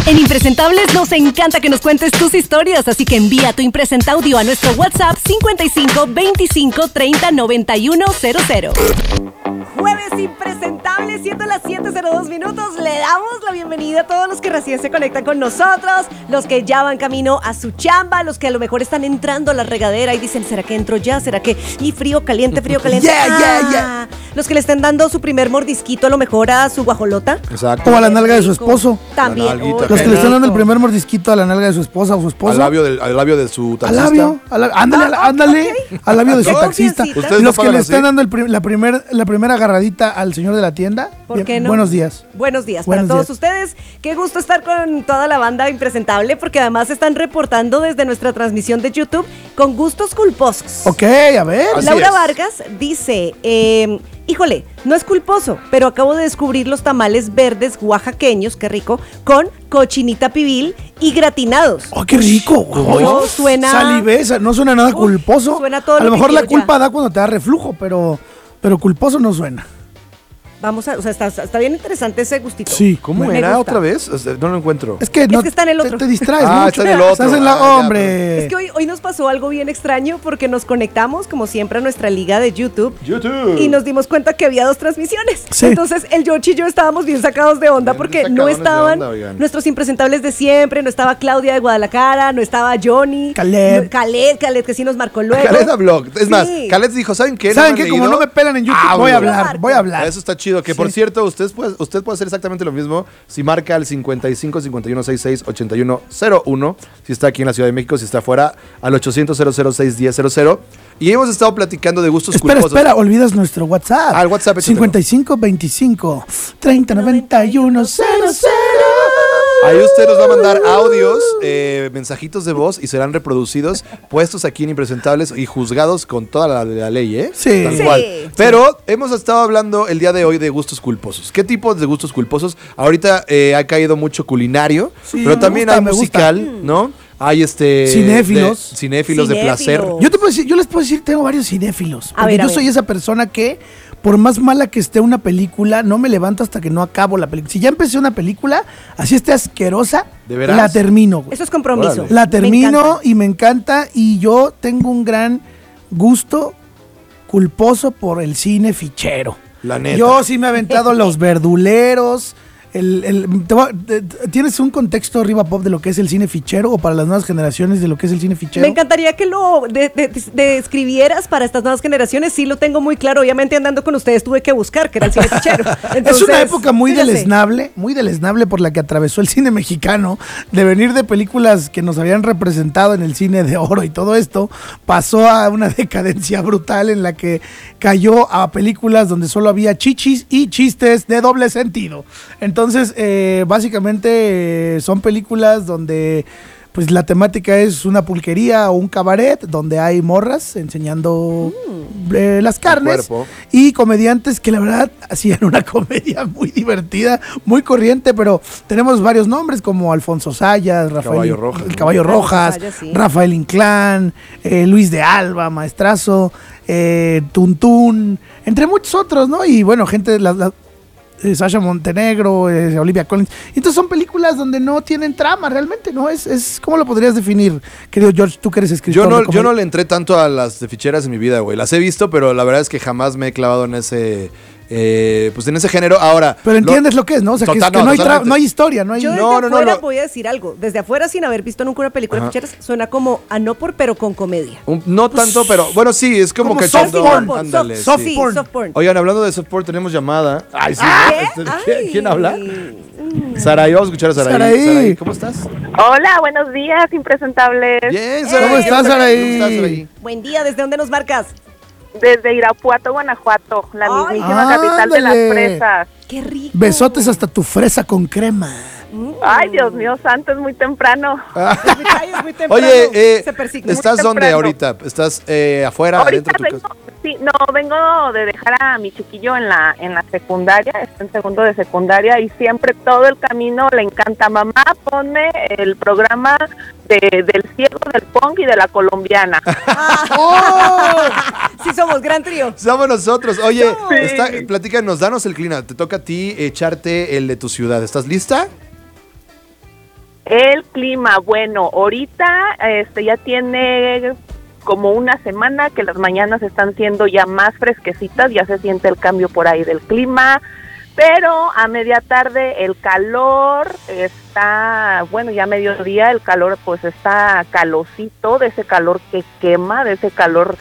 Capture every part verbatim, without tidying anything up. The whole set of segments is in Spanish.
En Impresentables nos encanta que nos cuentes tus historias, así que envía tu impresenta audio a nuestro WhatsApp cincuenta y cinco veinticinco treinta noventa y uno cero cero. Jueves Impresentables, siendo las siete cero dos minutos, le damos la bienvenida a todos los que recién se conectan con nosotros, los que ya van camino a su chamba, los que a lo mejor están entrando a la regadera y dicen, ¿será que entro ya? ¿Será que? Y frío, caliente, frío, caliente. Yeah, ah, yeah, yeah. Los que le estén dando su primer mordisquito a lo mejor a su guajolota. Exacto. O a la nalga de su esposo. También. La nalguita, oh, Los que le están dando el rico. primer mordisquito a la nalga de su esposa o su esposo. Al labio, del, al labio de su Al taxista. labio, al labio. Ándale, Ah, ándale, ok. al labio de su Qué taxista. confiancita. Ustedes Y no los que pagan le así. están dando el prim- la, primer, la primera agarradita al señor de la tienda. ¿Por Bien, qué no? Buenos días. Buenos días Buenos para todos días. ustedes. Qué gusto estar con toda la banda Impresentable, porque además están reportando desde nuestra transmisión de YouTube con gustos culposos. Ok, a ver. Así Laura es. Vargas dice, eh, híjole, no es culposo, pero acabo de descubrir los tamales verdes oaxaqueños, qué rico, con cochinita pibil y gratinados. Oh, qué rico. No, Ay, suena- Salivesa, no suena nada Uy, culposo. suena todo a lo lo que mejor la quiero ya. culpa da cuando te da reflujo, pero, pero culposo no suena. Vamos a, o sea, está, está bien interesante ese gustito. Sí. ¿Cómo Me era gusta. otra vez? O sea, no lo encuentro. Es que, no, que está en el te- otro. Te, distraes Ah, mucho. está en el otro. Estás en la... Ah, ya, hombre. Es que hoy, hoy nos pasó algo bien extraño porque nos conectamos, como siempre, a nuestra liga de YouTube. YouTube. Y nos dimos cuenta que había dos transmisiones. Sí. Entonces, el George y yo estábamos bien sacados de onda Bien porque sacadones no de estaban onda, oigan. nuestros impresentables de siempre, no estaba Claudia de Guadalajara, no estaba Johnny. Caleb. no- Caleb, Caleb, que sí nos marcó luego. Caled habló. Es más, Sí. Caled dijo, ¿saben qué? ¿Saben me han qué? Como leído? no me pelan en YouTube, Ah, voy a bueno. hablar, voy a hablar. Eso está chido. Que por Sí. cierto, usted puede, usted puede hacer exactamente lo mismo si marca al cincuenta y cinco cincuenta y uno sesenta y seis ochenta y uno cero uno. Si está aquí en la Ciudad de México, si está afuera, al ochocientos cero cero seis diez cero cero. Y hemos estado platicando de gustos Espera, culposos. espera, olvidas nuestro WhatsApp. Ah, el WhatsApp, échatelo. cincuenta y cinco veinticinco treinta noventa y uno cero cero. Ahí usted nos va a mandar audios, eh, mensajitos de voz y serán reproducidos, puestos aquí en Impresentables y juzgados con toda la, la ley, ¿eh? Sí. Tal Sí. cual. Pero hemos estado hablando el día de hoy de gustos culposos. ¿Qué tipos de gustos culposos? Ahorita eh, ha caído mucho culinario, Sí, pero me también gusta, hay me gusta. musical, ¿no? Hay este... Cinéfilos. de- cinéfilos de Cinéfilos. placer. Yo, te puedo decir, yo les puedo decir, tengo varios cinéfilos. A Porque ver, a yo ver. soy esa persona que, por más mala que esté una película, no me levanto hasta que no acabo la película. Si ya empecé una película, así esté asquerosa, ¿De veras? la termino, güey. Eso es compromiso. Órale. La Me termino encanta. y me encanta. Y yo tengo un gran gusto culposo por el cine fichero. La neta. Yo sí me he aventado los verduleros. El, el- te voy a- te- te- ¿Tienes un contexto arriba pop de lo que es el cine fichero o para las nuevas generaciones de lo que es el cine fichero? Me encantaría que lo de- de- de- describieras para estas nuevas generaciones. Sí lo tengo muy claro. Obviamente andando con ustedes tuve que buscar que era el cine fichero. Es Entonces, una época muy yo ya sé. deleznable, muy deleznable por la que atravesó el cine mexicano, de venir de películas que nos habían representado en el cine de oro y todo esto, pasó a una decadencia brutal en la que cayó a películas donde solo había chichis y chistes de doble sentido. Entonces, eh, básicamente eh, son películas donde pues la temática es una pulquería o un cabaret donde hay morras enseñando eh, las carnes cuerpo. y comediantes que la verdad hacían una comedia muy divertida, muy corriente, pero tenemos varios nombres como Alfonso Sayas, Rafael Caballo Rojas, el ¿no? Caballo Alfonso Rojas, Sayas, sí. Rafael Inclán, eh, Luis de Alba, Maestrazo, eh, Tuntún, entre muchos otros, ¿no? Y bueno, gente, la, la- eh, Sasha Montenegro, eh, Olivia Collins. Y entonces son películas donde no tienen trama realmente, ¿no? Es, es ¿cómo lo podrías definir, querido George? Tú que eres escritor. Yo no, de yo comedia. no le entré tanto a las de ficheras en mi vida, güey. Las he visto, pero la verdad es que jamás me he clavado en ese... eh, pues en ese género. Ahora... Pero entiendes lo, que es, ¿no? O sea, que, es Total, que no, no, hay tra- totalmente. no hay historia, no hay... Yo desde No, no, no, afuera lo- voy a decir algo. Desde afuera, sin haber visto nunca una película Ajá. de ficheras, suena como a no por, pero con comedia. un- no tanto, pero... Bueno, sí, es como, como que soft porn. Ándale, soft, sí. sí, porn. soft porn. Oigan, hablando de soft porn, tenemos llamada. Ay, sí. ¿Qué? Este, ¿quién- Ay. ¿Quién habla? Saraí, vamos a escuchar a Saraí. Saraí. Saraí, ¿cómo estás? Hola, buenos días, impresentables. Bien, Saraí. ¿Cómo estás, Saraí? ¿Cómo estás, Saraí? Buen día, ¿desde dónde nos marcas? Desde Irapuato, Guanajuato, la Ay. mismísima capital de las Ándale. fresas. Qué rico. Besotes hasta tu fresa con crema. Mm. Ay, Dios mío santo, es muy temprano. Es muy- ay, es muy temprano. Oye, eh, Se persigna. ¿estás Muy dónde temprano. ahorita? ¿Estás eh, afuera, Ahorita adentro de tu vengo, casa? sí, no, vengo de dejar a mi chiquillo en la en la secundaria, está en segundo de secundaria y siempre todo el camino le encanta, mamá, ponme el programa de, del ciego, del punk y de la colombiana. Sí, somos gran trío. Somos nosotros. Oye, Sí. está, platícanos, danos el clima. Te toca a ti echarte el de tu ciudad. ¿Estás lista? El clima, bueno, ahorita este ya tiene como una semana que las mañanas están siendo ya más fresquecitas, ya se siente el cambio por ahí del clima, pero a media tarde el calor está, bueno, ya a mediodía el calor pues está calosito, de ese calor que quema, de ese calor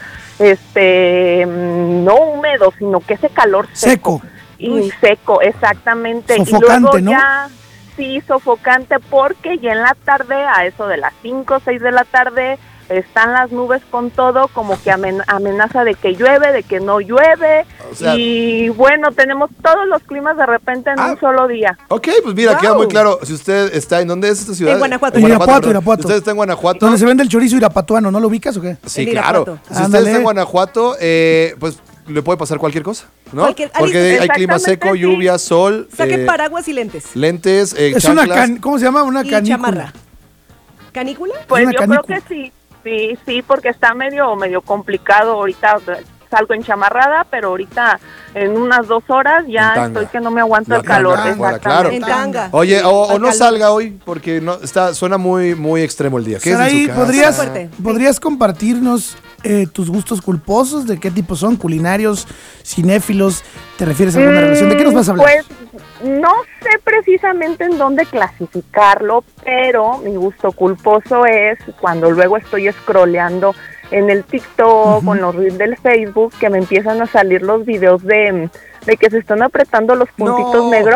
este no húmedo, sino que ese calor seco. Seco. Y Uy. seco, exactamente. Sofocante, y luego ¿no? ya, sí, sofocante, porque ya en la tarde, a eso de las cinco o seis de la tarde, están las nubes con todo, como que amen- amenaza de que llueve, de que no llueve, O sea- y bueno, tenemos todos los climas de repente en Ah. un solo día. Ok, pues mira, Wow. queda muy claro. Si usted está, ¿en dónde es esta ciudad? En Guanajuato. En Irapuato, perdón. Irapuato. ¿Usted está en Guanajuato? Donde se vende el chorizo irapatuano, ¿no lo ubicas o qué? Sí, En claro. Irapuato. Si usted Ándale. está en Guanajuato, eh, pues le puede pasar cualquier cosa, ¿no? Cualquier- ah, Porque listo. hay clima Exactamente, seco, sí. lluvia, sol, Saquen eh, paraguas y lentes. lentes, eh, Es una chanclas. can, ¿cómo se llama? Una Y canícula. chamarra. ¿Canícula? Pues una yo canícula. creo que sí, sí, sí, porque está medio, medio complicado ahorita. Salgo en chamarrada, pero ahorita en unas dos horas ya En tanga. estoy que no me aguanto La el calor. tanga, bueno, exactamente. En tanga. Oye, o, o Al no calor. salga hoy porque no está suena muy muy extremo el día. ¿Qué es en Saraí, su casa? ¿podrías, Fuerte. ¿podrías compartirnos eh, tus gustos culposos? ¿De qué tipo son? ¿Culinarios? ¿Cinéfilos? ¿Te refieres a alguna Mm, relación? ¿De qué nos vas a hablar? Pues no sé precisamente en dónde clasificarlo, pero mi gusto culposo es cuando luego estoy scrolleando en el TikTok, con los reels del Facebook, que me empiezan a salir los videos de, de que se están apretando los puntitos No. negros.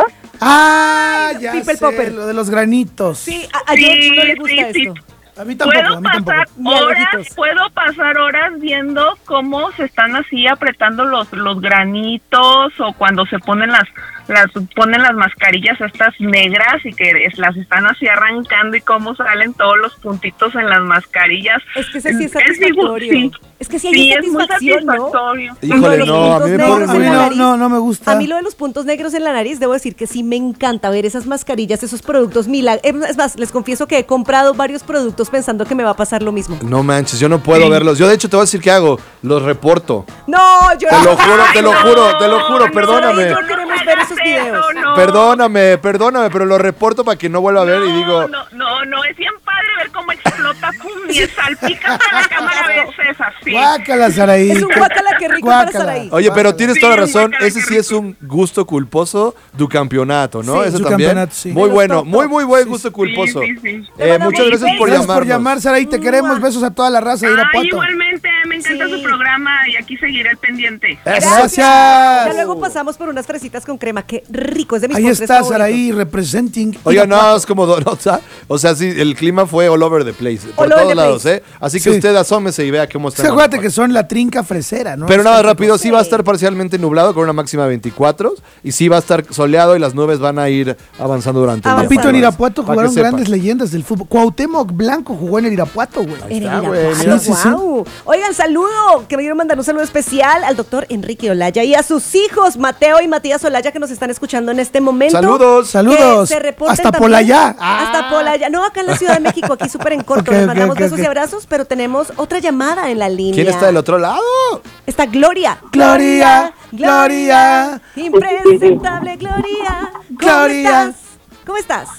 Ah, ya People sé, popper. lo de los granitos. Sí, a, a George no le gusta sí, sí. esto. A mí tampoco, Puedo a mí tampoco. pasar Ni a horas, lejitos. puedo pasar horas viendo cómo se están así apretando los los granitos o cuando se ponen las las ponen las mascarillas estas negras y que es- las están así arrancando y cómo salen todos los puntitos en las mascarillas. Es que ese sí es Es dibu- satisfactorio. sí. Es que sí hay Sí, es muy satisfacción, ¿no? satisfactorio. Híjole, Los no, a mí me puntos pone negros a muy mí en la no, nariz. no, no me gusta. A mí lo de los puntos negros en la nariz, debo decir que sí me encanta ver esas mascarillas, esos productos milagros. Es más, les confieso que he comprado varios productos pensando que me va a pasar lo mismo. No manches, yo no puedo verlos. Yo de hecho te voy a decir qué hago. Los reporto. No, yo Te lo juro, te lo Ay, juro, te lo no, juro, no, perdóname. no queremos ver esos hagas videos. eso, no. Perdóname, perdóname, pero lo reporto para que no vuelva a ver y digo, No, no, no, es bien padre ver cómo explota, pum, y salpica toda la cámara a veces así. Guácala, Saraí. Es un qué- guácala, qué rico para guácala. Saraí. oye, pero tienes Sí, toda la un razón, guacala, ese qué sí es rico. un gusto culposo du campeonato, ¿no? Sí, Eso su también. campeonato, sí. Muy De los bueno, top, muy top. muy buen Sí, gusto sí, culposo. sí, sí. Eh, Te mandamos muchas gracias por Gracias por llamarnos. llamar, Saraí. Te queremos. Besos a toda la raza de Ay, Irapuato. igualmente, me encanta Sí. su programa y aquí seguiré el pendiente. Gracias. Ya luego pasamos por unas fresitas con crema. Qué rico, es de mis Ahí postres está favoritos. Saraí representing. Oiga, Irapuato. no, es como Donotsa. O sea, sí, el clima fue all over the place. Por All over todos the lados, place. ¿eh? Así que Sí. usted asómese y vea cómo está. Sí, en acuérdate que Guanajuato. son la trinca fresera, ¿no? Pero Es nada, cualquier rápido, cosa. sí va a estar parcialmente nublado con una máxima de veinticuatro y sí va a estar soleado y las nubes van a ir avanzando durante el día. Papito, en Para Irapuato que jugaron sepa. grandes leyendas del fútbol. Cuauhtémoc Blanco jugó en el Irapuato, güey. En el está, güey, Irapuato, mira. Sí, sí, sí. guau. Oigan, saludo, que me quiero mandar un saludo especial al doctor Enrique Olaya y a sus hijos, Mateo y Matías Olaya, que nos están escuchando en este momento. Saludos. Saludos. Que se reporten Hasta también. Polayá. Ah. Hasta Polayá. No, acá en la Ciudad de México, aquí súper en corto. Ok, Les ok, mandamos ok, besos ok. y abrazos, pero tenemos otra llamada en la línea. ¿Quién está del otro lado? Está Gloria. Gloria, Gloria. Impresentable Gloria. ¿Cómo Gloria. estás? ¿Cómo estás?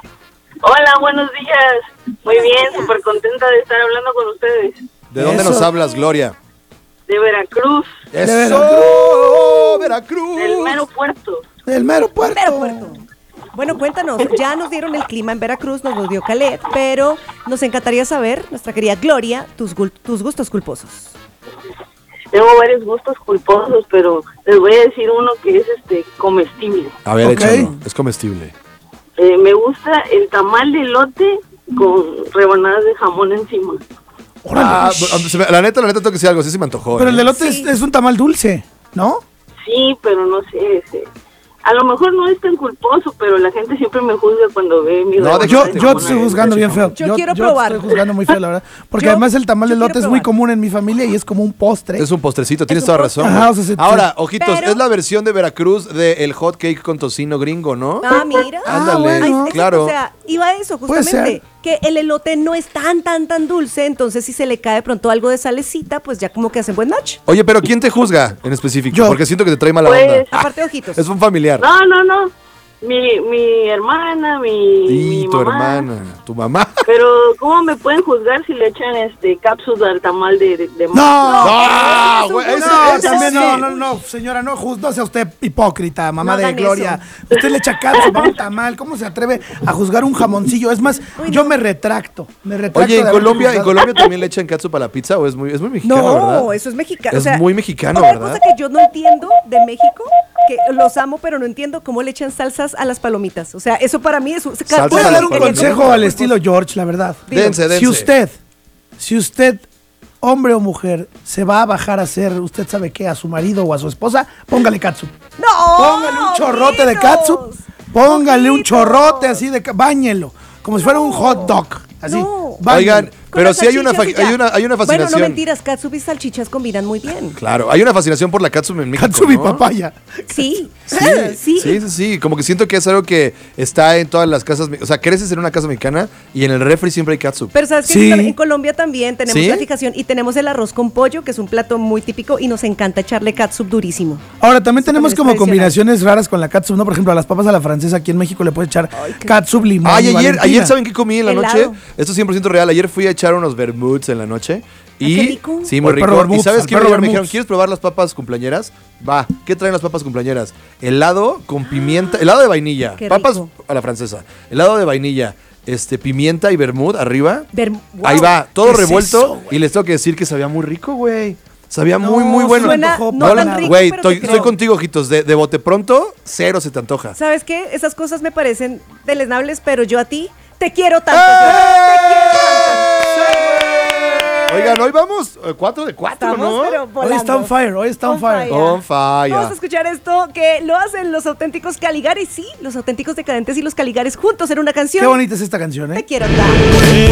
Hola, buenos días. Muy bien, súper contenta de estar hablando con ustedes. ¿De dónde Eso. nos hablas, Gloria? De Veracruz, ¡Eso! ¡Veracruz! del mero puerto. Del mero puerto. Pero puerto. Bueno, cuéntanos, ya nos dieron el clima en Veracruz, nos lo dio Calet, pero nos encantaría saber, nuestra querida Gloria, tus, gul- tus gustos culposos. Tengo varios gustos culposos, pero les voy a decir uno que es este comestible. A ver, Ok. échalo. Es comestible. Eh, me gusta el tamal de elote con rebanadas de jamón encima. Ah, se me- la neta, la neta tengo que decir algo. Sí, se me antojó. Pero ¿eh? el elote Sí. es, es un tamal dulce, ¿no? Sí, pero no sé, ese. A lo mejor no es tan culposo, pero la gente siempre me juzga cuando ve mi No, rebanada de- Yo, de yo jamón te estoy adentro. juzgando bien feo. Yo quiero te probar. estoy juzgando muy feo, la verdad. Porque Yo- además el tamal de yo elote quiero es muy probar. común en mi familia y es como un postre. Es un postrecito, tienes un toda postre. razón. Ajá, güey. o sea, se- Ahora, ojitos, Pero- es la versión de Veracruz del hot cake con tocino gringo, ¿no? Ah, mira. Ah, Ándale, bueno. Ay, exacto, claro. O sea, iba a eso Puede justamente, ser. que el elote no es tan, tan, tan dulce, entonces si se le cae de pronto algo de salecita, pues ya como que hacen buen match. Oye, pero ¿quién te juzga en específico? Yo. Porque siento que te trae mala Pues- onda. Aparte de ojitos. Es un familiar. No, no, no. mi, mi hermana, mi, Y mi tu mamá. hermana, tu mamá. Pero, ¿cómo me pueden juzgar si le echan este cápsula al tamal de, de, de No, ¡No! no, güey, no, eso- eso también sí. no, no, no, señora, no, juz- no sea usted hipócrita, mamá No de hagan Gloria. eso. Usted le echa catsup a un tamal, ¿cómo se atreve a juzgar un jamoncillo? Es más, Uy, yo no. me retracto, me retracto. Oye, de ¿en haber Colombia, ¿en juzgado. Colombia también le echan catsup a la pizza o es muy, es muy mexicano, No, verdad? eso es mexicano. Es muy mexicano, otra ¿verdad? cosa que yo no entiendo de México, que los amo, pero no entiendo cómo le echan salsas a las palomitas. O sea, eso para mí es un... Salsa Voy a a dar las un palomitas. consejo al estilo George, la verdad. Dense, dense. Si usted, si usted, hombre o mujer, se va a bajar a hacer, usted sabe qué, a su marido o a su esposa, póngale catsup. ¡No! Póngale un chorrote de ojitos, catsup, póngale un ojitos. chorrote así de... ca- Báñelo, como si fuera un hot dog, así. No. báñelo. Oigan, Con pero las sí hay una, salchichas fa- y ya. hay una, hay una Bueno, fascinación. no mentiras, catsup y salchichas combinan muy bien. Claro, hay una fascinación por la catsup en México, Catsup y ¿no? papaya. Sí, Sí, sí. sí, sí, sí, como que siento que es algo que está en todas las casas, me- o sea, creces en una casa mexicana y en el refri siempre hay catsup. Pero sabes que Sí. en Colombia también tenemos ¿Sí? la fijación y tenemos el arroz con pollo, que es un plato muy típico y nos encanta echarle catsup durísimo. Ahora, también Eso tenemos también es como tradicional. combinaciones raras con la catsup, ¿no? Por ejemplo, a las papas a la francesa aquí en México le puedes echar Ay, qué- catsup, limón Ay, y ayer, Valentina. ayer ¿saben qué comí en la Helado. noche? Esto es cien por ciento real. Ayer fui a echar unos vermuts en la noche. Y, qué rico. Sí, muy Al rico. perro ¿Y vermuts, sabes al qué? perro Me dijeron, vermuts. ¿quieres probar las papas cumpleañeras? Va. ¿Qué traen las papas cumpleañeras? Helado con pimienta. Helado de vainilla. Qué Papas rico. a la francesa. Helado de vainilla. Este, pimienta y vermut arriba. Ver- wow. Ahí va, todo ¿Qué es revuelto. eso, güey? y les tengo que decir que sabía muy rico, güey. Sabía No, muy, muy bueno. suena no no Hola, tan rico, güey, pero estoy, te estoy creo. contigo, ojitos. De, de bote pronto, cero se te antoja. ¿Sabes qué? Esas cosas me parecen deleznables, pero yo a ti te quiero tanto. ¡Eh! yo te quiero tanto. Oigan, hoy vamos eh, cuatro de cuatro, Estamos, ¿no? pero Hoy volando. está on fire, hoy está on, On fire. fire. On fire. Vamos a escuchar esto que lo hacen los auténticos Caligaris, sí, los auténticos decadentes y los Caligaris juntos en una canción. Qué bonita es esta canción, ¿eh? Te quiero tanto.